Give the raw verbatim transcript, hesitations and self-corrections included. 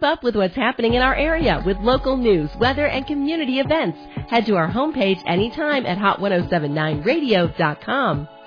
Keep up with what's happening in our area with local news, weather, and community events. Head to our homepage anytime at hot ten seventy-nine radio dot com.